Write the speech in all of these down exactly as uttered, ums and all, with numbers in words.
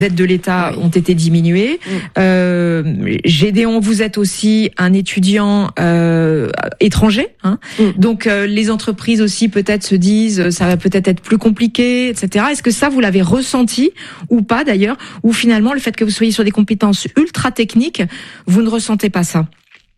aides de l'État oui. ont été diminuées. Mmh. Euh, Gédéon, vous êtes aussi un étudiant euh, étranger, hein. Mmh. Donc euh, les entreprises aussi peut-être se disent ça va peut-être être plus compliqué, et cetera. Est-ce que ça vous l'avez ressenti ou pas d'ailleurs, ou finalement le fait que vous soyez sur des compétences ultra techniques, vous ne ressentez pas ça?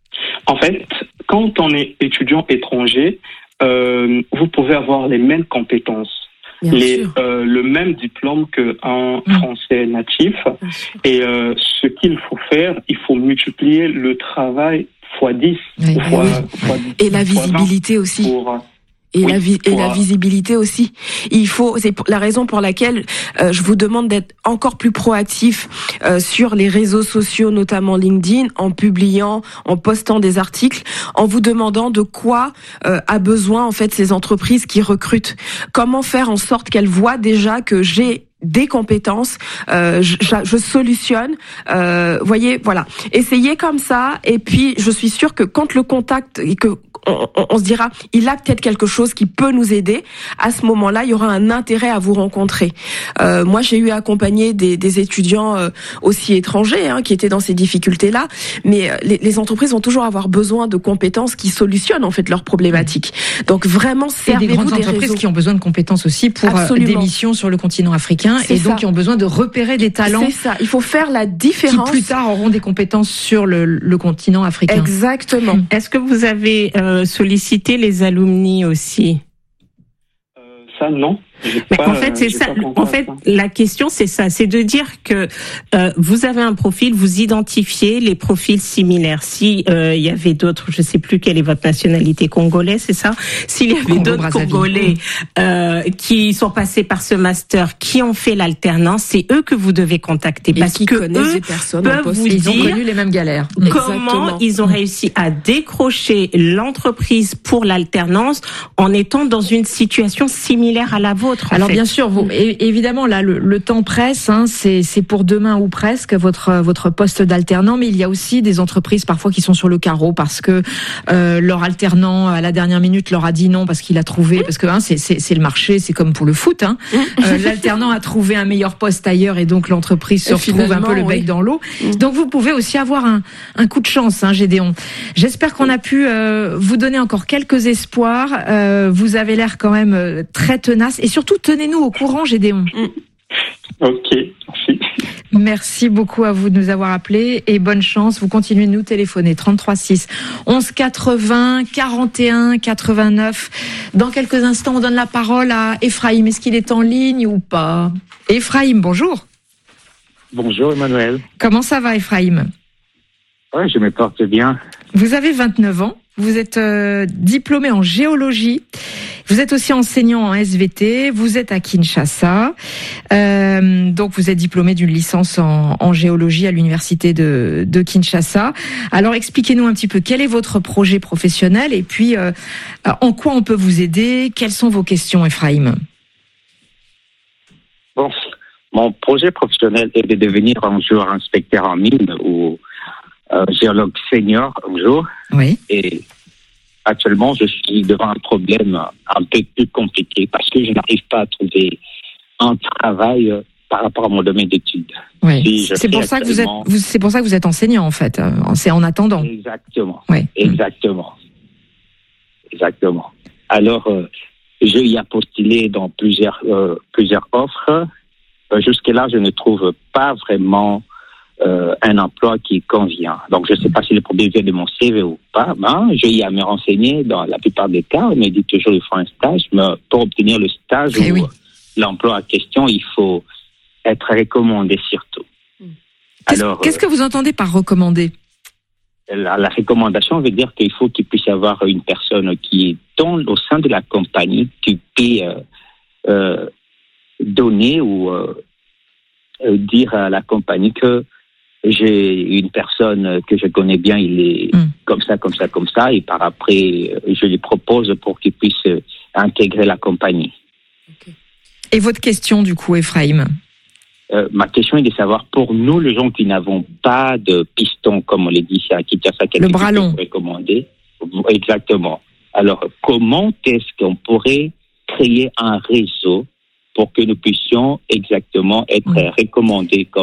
En fait, quand on est étudiant étranger, euh, vous pouvez avoir les mêmes compétences. Les, euh, le même diplôme qu'un mmh. Français natif. Et euh, ce qu'il faut faire, il faut multiplier le travail fois dix. Oui, fois, oui. fois dix et la visibilité aussi. Pour, Et, oui, la, vi- et la visibilité aussi. Il faut, c'est la raison pour laquelle euh, je vous demande d'être encore plus proactif euh, sur les réseaux sociaux, notamment LinkedIn, en publiant, en postant des articles, en vous demandant de quoi euh, a besoin en fait ces entreprises qui recrutent. Comment faire en sorte qu'elles voient déjà que j'ai des compétences, euh, je, je solutionne, euh, voyez, voilà. Essayez comme ça, et puis je suis sûre que quand le contact et que on, on, on se dira, il a peut-être quelque chose qui peut nous aider. À ce moment-là, il y aura un intérêt à vous rencontrer. Euh, moi, j'ai eu à accompagner des, des étudiants euh, aussi étrangers hein, qui étaient dans ces difficultés-là, mais les, les entreprises vont toujours avoir besoin de compétences qui solutionnent en fait leurs problématiques. Donc vraiment, servez-vous des réseaux. Des grandes entreprises qui ont besoin de compétences aussi pour Absolument. des missions sur le continent africain. C'est et donc ça. Qui ont besoin de repérer des talents. C'est ça, il faut faire la différence. Qui plus tard auront des compétences sur le, le continent africain. Exactement. Est-ce que vous avez euh, sollicité les alumni aussi ? euh, Ça, non. Mais pas, en fait, c'est ça. En fait, la question, c'est ça, c'est de dire que euh, vous avez un profil, vous identifiez les profils similaires. Si euh, il y avait d'autres, je sais plus quelle est votre nationalité, congolais, c'est ça. S'il y avait Congo, d'autres Congolais euh, qui sont passés par ce master, qui ont fait l'alternance, c'est eux que vous devez contacter et parce qui que connaissent eux des personnes peuvent vous ils dire ont connu les mêmes galères. Comment Exactement. Ils ont réussi à décrocher l'entreprise pour l'alternance en étant dans une situation similaire à la vôtre. Alors fait. bien sûr, vous, évidemment, là, le, le temps presse. Hein, c'est, c'est pour demain ou presque votre votre poste d'alternant, mais il y a aussi des entreprises parfois qui sont sur le carreau parce que euh, leur alternant à la dernière minute leur a dit non parce qu'il a trouvé, parce que hein, c'est, c'est c'est le marché, c'est comme pour le foot. Hein, euh, l'alternant a trouvé un meilleur poste ailleurs et donc l'entreprise se et retrouve un peu le bec oui. dans l'eau. Donc vous pouvez aussi avoir un un coup de chance, hein, Gédéon. J'espère qu'on a pu euh, vous donner encore quelques espoirs. Euh, vous avez l'air quand même euh, très tenace et surtout tenez-nous au courant, Gédéon. Ok, merci. Merci beaucoup à vous de nous avoir appelés et bonne chance. Vous continuez de nous téléphoner. trente-trois six onze quatre-vingts quarante et un quatre-vingt-neuf. Dans quelques instants, on donne la parole à Ephraim. Est-ce qu'il est en ligne ou pas? Ephraim, bonjour. Bonjour Emmanuel. Comment ça va, Ephraim? Oui, je me porte bien. Vous avez vingt-neuf ans. Vous êtes euh, diplômé en géologie. Vous êtes aussi enseignant en S V T. Vous êtes à Kinshasa. Euh, donc, vous êtes diplômé d'une licence en, en géologie à l'université de, de Kinshasa. Alors, expliquez-nous un petit peu quel est votre projet professionnel et puis euh, en quoi on peut vous aider. Quelles sont vos questions, Ephraim? Bon, mon projet professionnel est de devenir un jour inspecteur en mine ou euh, géologue senior un jour. Oui. Et actuellement, je suis devant un problème un peu plus compliqué parce que je n'arrive pas à trouver un travail par rapport à mon domaine d'études. Oui. Si c'est pour ça que vous êtes, vous, c'est pour ça que vous êtes enseignant en fait. C'est en attendant. Exactement. Oui. Exactement. Exactement. Alors, euh, je y ai postulé dans plusieurs euh, plusieurs offres. Euh, jusque-là, je ne trouve pas vraiment Euh, un emploi qui convient. Donc, je ne sais pas si le problème vient de mon C V ou pas. Ben, je y ai à me renseigner. Dans la plupart des cas, on me dit toujours qu'il faut un stage. Mais pour obtenir le stage eh ou oui. l'emploi en question, il faut être recommandé surtout. Qu'est-ce, Alors, qu'est-ce que vous entendez par recommander? la, la recommandation veut dire qu'il faut qu'il puisse y avoir une personne qui est dans, au sein de la compagnie qui peut euh, euh, donner ou euh, dire à la compagnie que j'ai une personne que je connais bien, il est mmh. comme ça, comme ça, comme ça, et par après, je lui propose pour qu'il puisse intégrer la compagnie. Okay. Et votre question, du coup, Ephraim? euh, Ma question est de savoir, pour nous, les gens qui n'avons pas de piston, comme on l'a dit ici à Kinshasa, le bras long. Recommander. Exactement. Alors, comment est-ce qu'on pourrait créer un réseau pour que nous puissions exactement être recommandés comme